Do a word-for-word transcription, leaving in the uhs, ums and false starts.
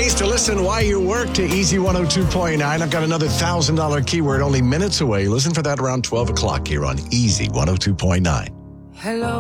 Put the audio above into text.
ways to listen while you work to Easy one oh two point nine. I've got another one thousand dollars keyword only minutes away. Listen for that around twelve o'clock here on Easy one oh two point nine. Hello.